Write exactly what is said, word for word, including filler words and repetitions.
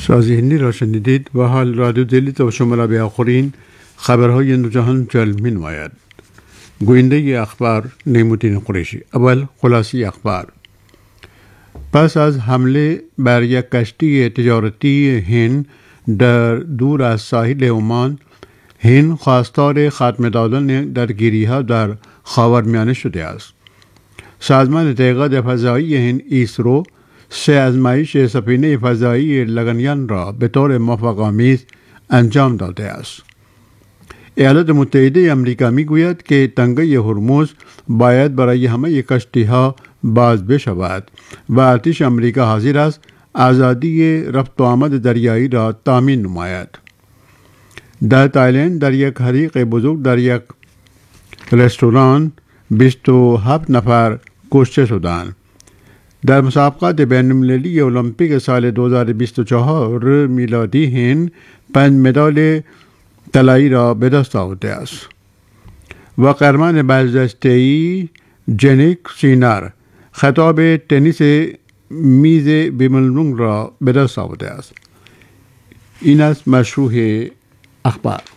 شازهینی را شنیدید و حال رادیو دلی تا شما را به آخرین خبرهای نوجهان جلب می نماید. گوینده اخبار نعمتین قریشی. اول خلاصی اخبار. پس از حمله بر یک کشتی تجارتی هند در دور از ساحل عمان، هند خواستار ختم دادن درگیری‌ها در خاورمیانه شده است. سازمان تحقیقات فضایی هند ایسرو سه آزمایش سفینه فضایی لگنیان را به طور موفق‌آمیز انجام داده است. ایالات متحده آمریکا میگوید که تنگه هرمز باید برای همه کشتی‌ها باز بشود و ارتش آمریکا حاضر است آزادی رفت و آمد دریایی را تامین نماید. در تایلند در یک حریق بزرگ در یک رستوران بیست و هفت نفر کشته شدند. در مسابقات بین المللی المپیک سال دو هزار و بیست و چهار میلادی هند پنج مدال طلایی را به دست آورده است و قهرمان بازداشته‌ای جنیک سینر خطاب تنیس میز بیملمون را به دست آورده است. این است مشروع اخبار.